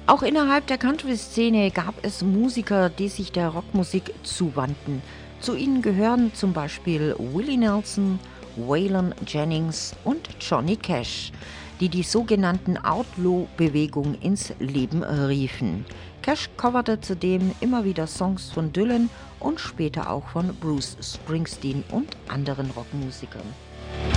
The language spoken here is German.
Auch innerhalb der Country-Szene gab es Musiker, die sich der Rockmusik zuwandten. Zu ihnen gehören zum Beispiel Willie Nelson, Waylon Jennings und Johnny Cash, die die sogenannten Outlaw-Bewegung ins Leben riefen. Cash coverte zudem immer wieder Songs von Dylan und später auch von Bruce Springsteen und anderen Rockmusikern.